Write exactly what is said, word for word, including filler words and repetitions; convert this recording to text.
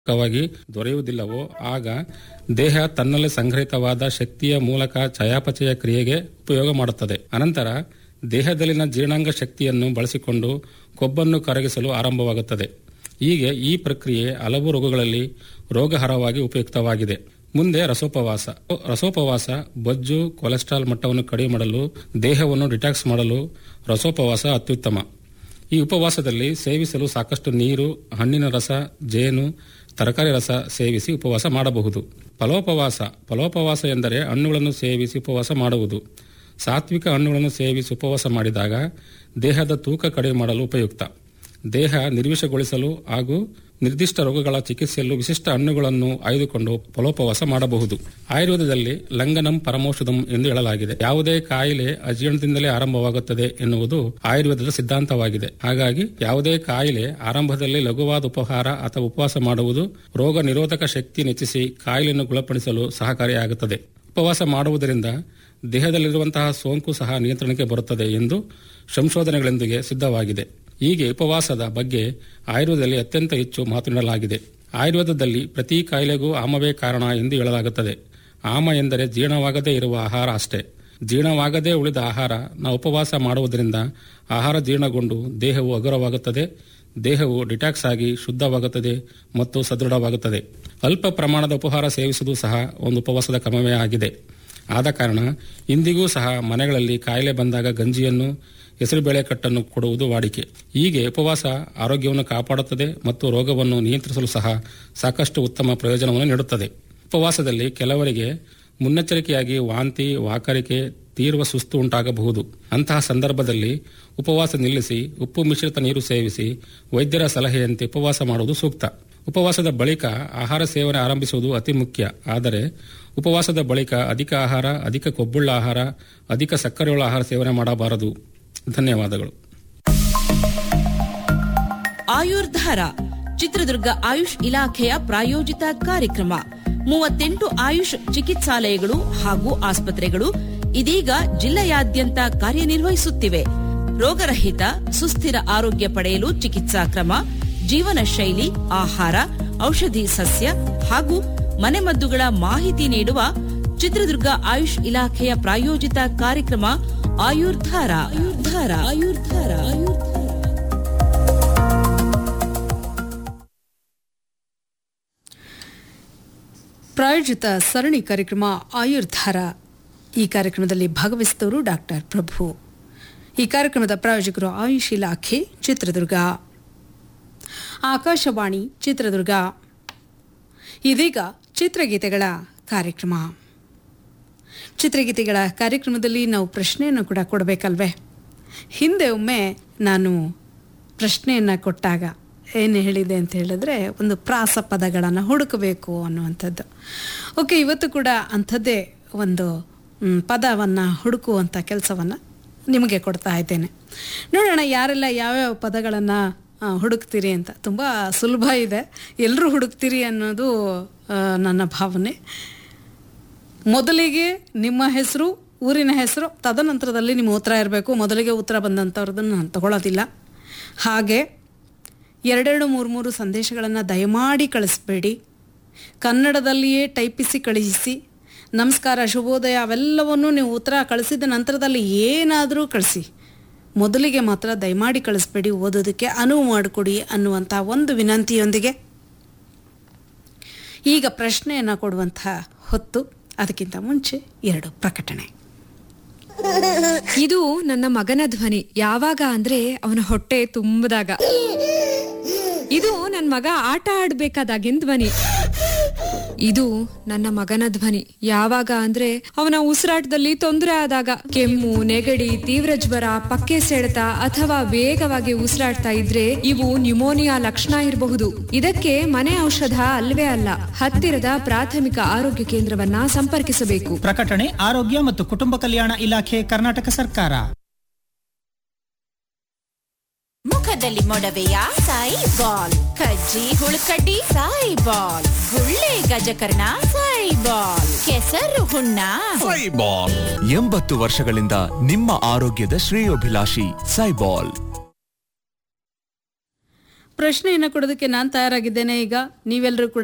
ವಾಗಿ ದೊರೆಯುವುದಿಲ್ಲವೋ ಆಗ ದೇಹ ತನ್ನಲ್ಲಿ ಸಂಗ್ರಹಿತವಾದ ಶಕ್ತಿಯ ಮೂಲಕ ಚಯಾಪಚಯ ಕ್ರಿಯೆಗೆ ಉಪಯೋಗ ಮಾಡುತ್ತದೆ. ಅನಂತರ ದೇಹದಲ್ಲಿನ ಜೀರ್ಣಾಂಗ ಶಕ್ತಿಯನ್ನು ಬಳಸಿಕೊಂಡು ಕೊಬ್ಬನ್ನು ಕರಗಿಸಲು ಆರಂಭವಾಗುತ್ತದೆ. ಹೀಗೆ ಈ ಪ್ರಕ್ರಿಯೆ ಹಲವು ರೋಗಗಳಲ್ಲಿ ರೋಗಹರವಾಗಿ ಉಪಯುಕ್ತವಾಗಿದೆ. ಮುಂದೆ ರಸೋಪವಾಸ. ರಸೋಪವಾಸ ಬೊಜ್ಜು ಕೊಲೆಸ್ಟ್ರಾಲ್ ಮಟ್ಟವನ್ನು ಕಡಿಮೆ ಮಾಡಲು, ದೇಹವನ್ನು ಡಿಟಾಕ್ಸ್ ಮಾಡಲು ರಸೋಪವಾಸ ಅತ್ಯುತ್ತಮ. ಈ ಉಪವಾಸದಲ್ಲಿ ಸೇವಿಸಲು ಸಾಕಷ್ಟು ನೀರು, ಹಣ್ಣಿನ ರಸ, ಜೇನು, ತರಕಾರಿ ರಸ ಸೇವಿಸಿ ಉಪವಾಸ ಮಾಡಬಹುದು. ಫಲೋಪವಾಸ. ಫಲೋಪವಾಸ ಎಂದರೆ ಹಣ್ಣುಗಳನ್ನು ಸೇವಿಸಿ ಉಪವಾಸ ಮಾಡುವುದು. ಸಾತ್ವಿಕ ಹಣ್ಣುಗಳನ್ನು ಸೇವಿಸಿ ಉಪವಾಸ ಮಾಡಿದಾಗ ದೇಹದ ತೂಕ ಕಡಿಮೆ ಮಾಡಲು ಉಪಯುಕ್ತ. ದೇಹ ನಿರ್ವಿಷಗೊಳಿಸಲು ಹಾಗೂ ನಿರ್ದಿಷ್ಟ ರೋಗಗಳ ಚಿಕಿತ್ಸೆಯಲ್ಲೂ ವಿಶಿಷ್ಟ ಹಣ್ಣುಗಳನ್ನು ಆಯ್ದುಕೊಂಡು ಫಲೋಪವಾಸ ಮಾಡಬಹುದು. ಆಯುರ್ವೇದದಲ್ಲಿ ಲಂಘನಂ ಪರಮೌಷಧಂ ಎಂದು ಹೇಳಲಾಗಿದೆ. ಯಾವುದೇ ಕಾಯಿಲೆ ಅಜೀರ್ಣದಿಂದಲೇ ಆರಂಭವಾಗುತ್ತದೆ ಎನ್ನುವುದು ಆಯುರ್ವೇದದ ಸಿದ್ಧಾಂತವಾಗಿದೆ. ಹಾಗಾಗಿ ಯಾವುದೇ ಕಾಯಿಲೆ ಆರಂಭದಲ್ಲಿ ಲಘುವಾದ ಉಪಹಾರ ಅಥವಾ ಉಪವಾಸ ಮಾಡುವುದು ರೋಗ ನಿರೋಧಕ ಶಕ್ತಿ ಹೆಚ್ಚಿಸಿ ಕಾಯಿಲೆಯನ್ನು ಗುಣಪಡಿಸಲು ಸಹಕಾರಿಯಾಗುತ್ತದೆ. ಉಪವಾಸ ಮಾಡುವುದರಿಂದ ದೇಹದಲ್ಲಿರುವಂತಹ ಸೋಂಕು ಸಹ ನಿಯಂತ್ರಣಕ್ಕೆ ಬರುತ್ತದೆ ಎಂದು ಸಂಶೋಧನೆಗಳೊಂದಿಗೆ ಸಿದ್ಧವಾಗಿದೆ. ಹೀಗೆ ಉಪವಾಸದ ಬಗ್ಗೆ ಆಯುರ್ವೇದದಲ್ಲಿ ಅತ್ಯಂತ ಹೆಚ್ಚು ಮಾತು ನೀಡಲಾಗಿದೆ. ಆಯುರ್ವೇದದಲ್ಲಿ ಪ್ರತಿ ಕಾಯಿಲೆಗೂ ಆಮವೇ ಕಾರಣ ಎಂದು ಹೇಳಲಾಗುತ್ತದೆ. ಆಮ ಎಂದರೆ ಜೀರ್ಣವಾಗದೇ ಇರುವ ಆಹಾರ ಅಷ್ಟೇ. ಜೀರ್ಣವಾಗದೇ ಉಳಿದ ಆಹಾರ ನಾವು ಉಪವಾಸ ಮಾಡುವುದರಿಂದ ಆಹಾರ ಜೀರ್ಣಗೊಂಡು ದೇಹವು ಹಗುರವಾಗುತ್ತದೆ, ದೇಹವು ಡಿಟಾಕ್ಸ್ ಆಗಿ ಶುದ್ಧವಾಗುತ್ತದೆ ಮತ್ತು ಸದೃಢವಾಗುತ್ತದೆ. ಅಲ್ಪ ಪ್ರಮಾಣದ ಉಪಹಾರ ಸೇವಿಸುವುದು ಸಹ ಒಂದು ಉಪವಾಸದ ಕ್ರಮವೇ ಆಗಿದೆ. ಆದ ಕಾರಣ ಇಂದಿಗೂ ಸಹ ಮನೆಗಳಲ್ಲಿ ಕಾಯಿಲೆ ಬಂದಾಗ ಗಂಜಿಯನ್ನು, ಹೆಸರುಬೇಳೆ ಕಟ್ಟನ್ನು ಕೊಡುವುದು ವಾಡಿಕೆ. ಹೀಗೆ ಉಪವಾಸ ಆರೋಗ್ಯವನ್ನು ಕಾಪಾಡುತ್ತದೆ ಮತ್ತು ರೋಗವನ್ನು ನಿಯಂತ್ರಿಸಲು ಸಹ ಸಾಕಷ್ಟು ಉತ್ತಮ ಪ್ರಯೋಜನವನ್ನು ನೀಡುತ್ತದೆ. ಉಪವಾಸದಲ್ಲಿ ಕೆಲವರಿಗೆ ಮುನ್ನೆಚ್ಚರಿಕೆಯಾಗಿ ವಾಂತಿ, ವಾಕರಿಕೆ, ತೀವ್ರ ಸುಸ್ತು ಉಂಟಾಗಬಹುದು. ಅಂತಹ ಸಂದರ್ಭದಲ್ಲಿ ಉಪವಾಸ ನಿಲ್ಲಿಸಿ ಉಪ್ಪು ಮಿಶ್ರಿತ ನೀರು ಸೇವಿಸಿ ವೈದ್ಯರ ಸಲಹೆಯಂತೆ ಉಪವಾಸ ಮಾಡುವುದು ಸೂಕ್ತ. ಉಪವಾಸದ ಬಳಿಕ ಆಹಾರ ಸೇವನೆ ಆರಂಭಿಸುವುದು ಅತಿ ಮುಖ್ಯ. ಆದರೆ ಉಪವಾಸದ ಬಳಿಕ ಅಧಿಕ ಆಹಾರ, ಅಧಿಕ ಕೊಬ್ಬುಳ್ಳ ಆಹಾರ, ಅಧಿಕ ಸಕ್ಕರೆಯುಳ್ಳ ಆಹಾರ ಸೇವನೆ ಮಾಡಬಾರದು. ಧನ್ಯವಾದಗಳು. ಆಯುರ್ಧಾರ ಚಿತ್ರದುರ್ಗ ಆಯುಷ್ ಇಲಾಖೆಯ ಪ್ರಾಯೋಜಿತ ಕಾರ್ಯಕ್ರಮ. ಮೂವತ್ತೆಂಟು ಆಯುಷ್ ಚಿಕಿತ್ಸಾಲಯಗಳು ಹಾಗೂ ಆಸ್ಪತ್ರೆಗಳು ಇದೀಗ ಜಿಲ್ಲೆಯಾದ್ಯಂತ ಕಾರ್ಯನಿರ್ವಹಿಸುತ್ತಿವೆ. ರೋಗರಹಿತ ಸುಸ್ಥಿರ ಆರೋಗ್ಯ ಪಡೆಯಲು ಚಿಕಿತ್ಸಾ ಕ್ರಮ, ಜೀವನ ಶೈಲಿ, ಆಹಾರ, ಔಷಧಿ ಸಸ್ಯ ಹಾಗೂ ಮನೆಮದ್ದುಗಳ ಮಾಹಿತಿ ನೀಡುವ ಚಿತ್ರದುರ್ಗ ಆಯುಷ್ ಇಲಾಖೆಯ ಪ್ರಾಯೋಜಿತ ಕಾರ್ಯಕ್ರಮ ಆಯುರ್ಧಾರ. ಆಯುರ್ಧಾರ ಆಯುರ್ಧಾರ ಆಯುರ್ಧಾರ ಪ್ರಾಯೋಜಿತ ಸರಣಿ ಕಾರ್ಯಕ್ರಮ ಆಯುರ್ಧಾರ. ಈ ಕಾರ್ಯಕ್ರಮದಲ್ಲಿ ಭಾಗವಹಿಸಿದವರು ಡಾಕ್ಟರ್ ಪ್ರಭು. ಈ ಕಾರ್ಯಕ್ರಮದ ಪ್ರಾಯೋಜಕರು ಆಯುಷ್ ಇಲಾಖೆ ಚಿತ್ರದುರ್ಗ, ಆಕಾಶವಾಣಿ ಚಿತ್ರದುರ್ಗ. ಇದೀಗ ಚಿತ್ರಗೀತೆಗಳ ಕಾರ್ಯಕ್ರಮ. ಚಿತ್ರಗೀತೆಗಳ ಕಾರ್ಯಕ್ರಮದಲ್ಲಿ ನಾವು ಪ್ರಶ್ನೆಯನ್ನು ಕೂಡ ಕೊಡಬೇಕಲ್ವೇ? ಹಿಂದೆ ಒಮ್ಮೆ ನಾನು ಪ್ರಶ್ನೆಯನ್ನು ಕೊಟ್ಟಾಗ ಏನು ಹೇಳಿದೆ ಅಂತ ಹೇಳಿದ್ರೆ, ಒಂದು ಪ್ರಾಸ ಪದಗಳನ್ನು ಹುಡುಕಬೇಕು ಅನ್ನುವಂಥದ್ದು. ಓಕೆ, ಇವತ್ತು ಕೂಡ ಅಂಥದ್ದೇ ಒಂದು ಪದವನ್ನು ಹುಡುಕುವಂಥ ಕೆಲಸವನ್ನು ನಿಮಗೆ ಕೊಡ್ತಾ ಇದ್ದೇನೆ. ನೋಡೋಣ ಯಾರೆಲ್ಲ ಯಾವ್ಯಾವ ಪದಗಳನ್ನು ಹುಡುಕ್ತೀರಿ ಅಂತ. ತುಂಬ ಸುಲಭ ಇದೆ, ಎಲ್ಲರೂ ಹುಡುಕ್ತೀರಿ ಅನ್ನೋದು ನನ್ನ ಭಾವನೆ. ಮೊದಲಿಗೆ ನಿಮ್ಮ ಹೆಸರು, ಊರಿನ ಹೆಸರು, ತದನಂತರದಲ್ಲಿ ನಿಮ್ಮ ಉತ್ತರ ಇರಬೇಕು. ಮೊದಲಿಗೆ ಉತ್ತರ ಬಂದಂಥವ್ರದನ್ನು ನಾನು ತಗೊಳ್ಳೋದಿಲ್ಲ. ಹಾಗೆ ಎರಡೆರಡು ಮೂರು ಮೂರು ಸಂದೇಶಗಳನ್ನು ದಯಮಾಡಿ ಕಳಿಸ್ಬೇಡಿ. ಕನ್ನಡದಲ್ಲಿಯೇ ಟೈಪಿಸಿ ಕಳಿಸಿ. ನಮಸ್ಕಾರ, ಶುಭೋದಯ ಅವೆಲ್ಲವನ್ನೂ ನೀವು ಉತ್ತರ ಕಳಿಸಿದ ನಂತರದಲ್ಲಿ ಏನಾದರೂ ಕಳಿಸಿ. ಮೊದಲಿಗೆ ಮಾತ್ರ ದಯಮಾಡಿ ಕಳಿಸ್ಬೇಡಿ, ಓದೋದಕ್ಕೆ ಅನುವು ಮಾಡಿಕೊಡಿ ಅನ್ನುವಂಥ ಒಂದು ವಿನಂತಿಯೊಂದಿಗೆ ಈಗ ಪ್ರಶ್ನೆಯನ್ನು ಕೊಡುವಂಥ ಹೊತ್ತು. ಅದಕ್ಕಿಂತ ಮುಂಚೆ ಎರಡು ಪ್ರಕಟಣೆ. ಇದು ನನ್ನ ಮಗನ ಧ್ವನಿ. ಯಾವಾಗ ಅಂದ್ರೆ ಅವನ ಹೊಟ್ಟೆ ತುಂಬದಾಗ. ಇದು ನನ್ನ ಮಗ ಆಟ ಆಡ್ಬೇಕಾದಾಗಿನ ಧ್ವನಿ. ಇದು ನನ್ನ ಮಗನ ಧ್ವನಿ. ಯಾವಾಗ ಅಂದ್ರೆ ಅವನ ಉಸಿರಾಟದಲ್ಲಿ ತೊಂದರೆ ಆದಾಗ, ಕೆಮ್ಮು, ನೆಗಡಿ, ತೀವ್ರ ಜ್ವರ, ಪಕ್ಕೆ ಸೆಳೆತ ಅಥವಾ ವೇಗವಾಗಿ ಉಸಿರಾಡ್ತಾ ಇದ್ರೆ ಇವು ನ್ಯೂಮೋನಿಯಾ ಲಕ್ಷಣ ಇರಬಹುದು. ಇದಕ್ಕೆ ಮನೆ ಔಷಧ ಅಲ್ವೇ ಅಲ್ಲ. ಹತ್ತಿರದ ಪ್ರಾಥಮಿಕ ಆರೋಗ್ಯ ಕೇಂದ್ರವನ್ನ ಸಂಪರ್ಕಿಸಬೇಕು. ಪ್ರಕಟಣೆ ಆರೋಗ್ಯ ಮತ್ತು ಕುಟುಂಬ ಕಲ್ಯಾಣ ಇಲಾಖೆ, ಕರ್ನಾಟಕ ಸರ್ಕಾರ. ಮುಖದಲ್ಲಿ ಮೊಡವೆಯ ಸಾಯಿ ಬಾಲ್, ಕಜ್ಜಿ ಹುಳುಕಡ್ಡಿ ಸಾಯಿ ಬಾಲ್, ಗುಳ್ಳೆ ಗಜಕರ್ಣ ಸಾಯಿ ಬಾಲ್, ಕೆಸರು ಹುಣ್ಣ ಸಾಯಿ ಬಾಲ್. ಎಂಬತ್ತು ವರ್ಷಗಳಿಂದ ನಿಮ್ಮ ಆರೋಗ್ಯದ ಶ್ರೇಯೋಭಿಲಾಷಿ ಸಾಯಿ ಬಾಲ್. ಪ್ರಶ್ನೆಯನ್ನು ಕೊಡೋದಕ್ಕೆ ನಾನು ತಯಾರಾಗಿದ್ದೇನೆ. ಈಗ ನೀವೆಲ್ಲರೂ ಕೂಡ